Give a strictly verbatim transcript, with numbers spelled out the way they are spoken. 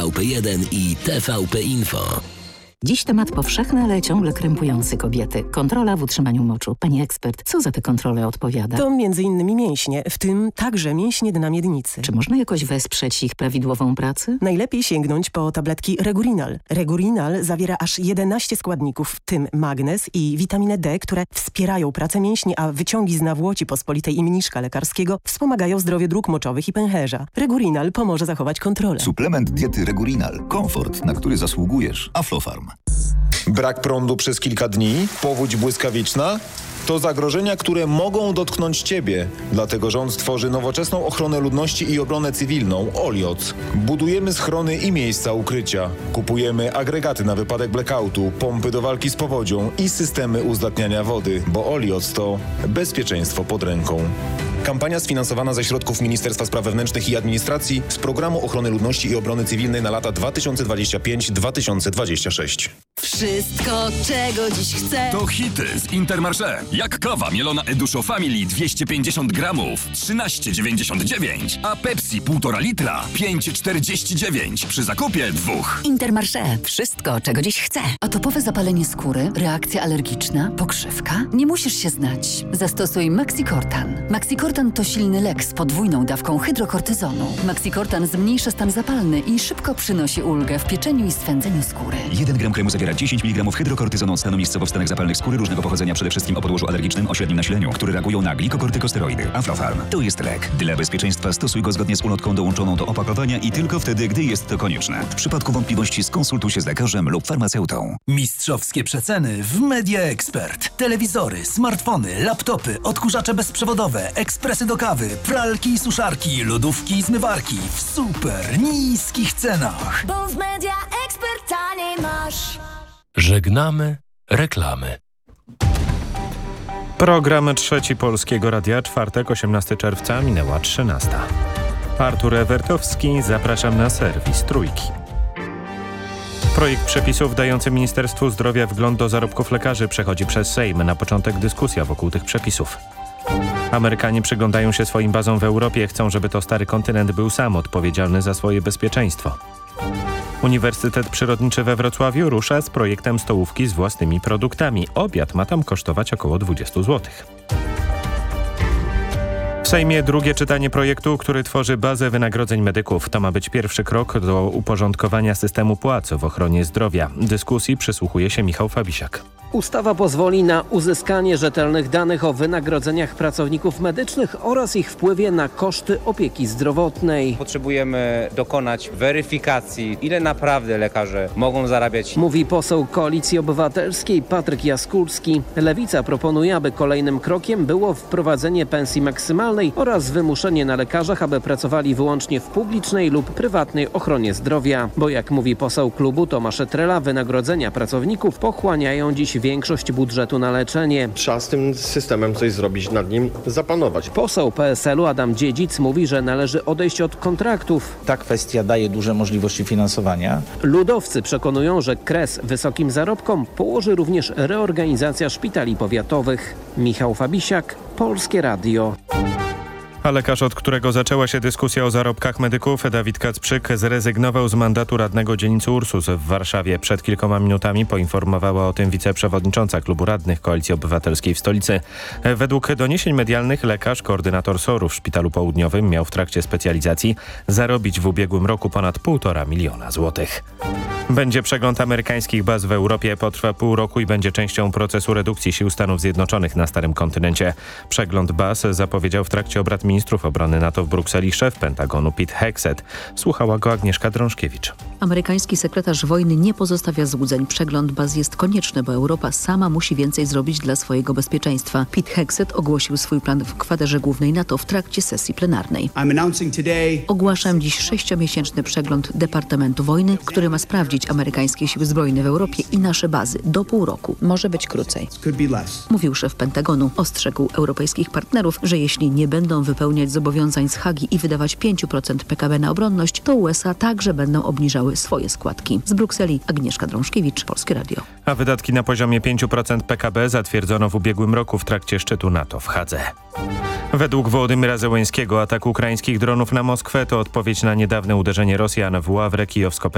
V P jeden i T V P Info. Dziś temat powszechny, ale ciągle krępujący kobiety. Kontrola w utrzymaniu moczu. Pani ekspert, co za te kontrole odpowiada? To między innymi mięśnie, w tym także mięśnie dna miednicy. Czy można jakoś wesprzeć ich prawidłową pracę? Najlepiej sięgnąć po tabletki Regurinal. Regurinal zawiera aż jedenaście składników, w tym magnez i witaminę D, które wspierają pracę mięśni, a wyciągi z nawłoci pospolitej i mniszka lekarskiego wspomagają zdrowie dróg moczowych i pęcherza. Regurinal pomoże zachować kontrolę. Suplement diety Regurinal. Komfort, na który zasługujesz. Aflofarm. Brak prądu przez kilka dni, powódź błyskawiczna to zagrożenia, które mogą dotknąć Ciebie. Dlatego rząd tworzy nowoczesną ochronę ludności i obronę cywilną OLIOC. Budujemy schrony i miejsca ukrycia. Kupujemy agregaty na wypadek blackoutu, pompy do walki z powodzią i systemy uzdatniania wody, bo OLIOC to bezpieczeństwo pod ręką. Kampania sfinansowana ze środków Ministerstwa Spraw Wewnętrznych i Administracji z Programu Ochrony Ludności i Obrony Cywilnej na lata dwa tysiące dwudziesty piąty do dwa tysiące dwudziestego szóstego. Wszystko, czego dziś chcę. To hity z Intermarché. Jak kawa mielona Eduszo Family dwieście pięćdziesiąt gramów, trzynaście dziewięćdziesiąt dziewięć, a Pepsi półtora litra, pięć czterdzieści dziewięć przy zakupie dwóch. Intermarché. Wszystko, czego dziś chcę. Atopowe zapalenie skóry, reakcja alergiczna, pokrzywka? Nie musisz się znać. Zastosuj Maxicortan. Maxicortan to silny lek z podwójną dawką hydrokortyzonu. Maxicortan zmniejsza stan zapalny i szybko przynosi ulgę w pieczeniu i swędzeniu skóry. jeden gram kremu zawiera dziesięć miligramów hydrokortyzonu od stanu miejscowo w stanach zapalnych skóry różnego pochodzenia, przede wszystkim o podłożu alergicznym o średnim nasileniu, które reagują na glikokortykosteroidy. Aflofarm to jest lek. Dla bezpieczeństwa stosuj go zgodnie z ulotką dołączoną do opakowania i tylko wtedy, gdy jest to konieczne. W przypadku wątpliwości skonsultuj się z lekarzem lub farmaceutą. Mistrzowskie przeceny w Media Expert. Telewizory, smartfony, laptopy, odkurzacze bezprzewodowe, ekspresy do kawy, pralki i suszarki, lodówki i zmywarki w super niskich cenach. Bo w Media Expert taniej masz. Żegnamy reklamy. Program Trzeci Polskiego Radia, czwartek, osiemnastego czerwca, minęła trzynasta. Artur Ewertowski, zapraszam na serwis Trójki. Projekt przepisów dający Ministerstwu Zdrowia wgląd do zarobków lekarzy przechodzi przez Sejm. Na początek dyskusja wokół tych przepisów. Amerykanie przyglądają się swoim bazom w Europie, chcą, żeby to stary kontynent był sam odpowiedzialny za swoje bezpieczeństwo. Uniwersytet Przyrodniczy we Wrocławiu rusza z projektem stołówki z własnymi produktami. Obiad ma tam kosztować około dwadzieścia złotych. W Sejmie drugie czytanie projektu, który tworzy bazę wynagrodzeń medyków. To ma być pierwszy krok do uporządkowania systemu płac w ochronie zdrowia. Dyskusji przysłuchuje się Michał Fabisiak. Ustawa pozwoli na uzyskanie rzetelnych danych o wynagrodzeniach pracowników medycznych oraz ich wpływie na koszty opieki zdrowotnej. Potrzebujemy dokonać weryfikacji, ile naprawdę lekarze mogą zarabiać. Mówi poseł Koalicji Obywatelskiej Patryk Jaskulski. Lewica proponuje, aby kolejnym krokiem było wprowadzenie pensji maksymalnej oraz wymuszenie na lekarzach, aby pracowali wyłącznie w publicznej lub prywatnej ochronie zdrowia. Bo jak mówi poseł klubu Tomasz Trela, wynagrodzenia pracowników pochłaniają dziś większość budżetu na leczenie. Trzeba z tym systemem coś zrobić, nad nim zapanować. Poseł P S L u Adam Dziedzic mówi, że należy odejść od kontraktów. Ta kwestia daje duże możliwości finansowania. Ludowcy przekonują, że kres wysokim zarobkom położy również reorganizacja szpitali powiatowych. Michał Fabisiak, Polskie Radio. A lekarz, od którego zaczęła się dyskusja o zarobkach medyków, Dawid Kacprzyk, zrezygnował z mandatu radnego dzielnicy Ursus w Warszawie. Przed kilkoma minutami poinformowała o tym wiceprzewodnicząca klubu radnych Koalicji Obywatelskiej w stolicy. Według doniesień medialnych lekarz, koordynator S O R-u w Szpitalu Południowym, miał w trakcie specjalizacji zarobić w ubiegłym roku ponad półtora miliona złotych. Będzie przegląd amerykańskich baz w Europie. Potrwa pół roku i będzie częścią procesu redukcji sił Stanów Zjednoczonych na Starym Kontynencie. Przegląd baz zapowiedział w trakcie obrad ministrów obrony NATO w Brukseli szef Pentagonu Pete Hegseth. Słuchała go Agnieszka Drążkiewicz. Amerykański sekretarz wojny nie pozostawia złudzeń. Przegląd baz jest konieczny, bo Europa sama musi więcej zrobić dla swojego bezpieczeństwa. Pete Hegseth ogłosił swój plan w kwaterze głównej NATO w trakcie sesji plenarnej. Ogłaszam dziś sześciomiesięczny przegląd Departamentu Wojny, który ma sprawdzić amerykańskie siły zbrojne w Europie i nasze bazy. Do pół roku. Może być krócej. Mówił szef Pentagonu. Ostrzegł europejskich partnerów, że jeśli nie będą wypełniać zobowiązań z Hagi i wydawać pięć procent P K B na obronność, to U S A także będą obniżały swoje składki. Z Brukseli Agnieszka Drążkiewicz, Polskie Radio. A wydatki na poziomie pięć procent P K B zatwierdzono w ubiegłym roku w trakcie szczytu NATO w Hadze. Według Wołodymyra Zełenskiego atak ukraińskich dronów na Moskwę to odpowiedź na niedawne uderzenie Rosjan w Ławrę kijowsko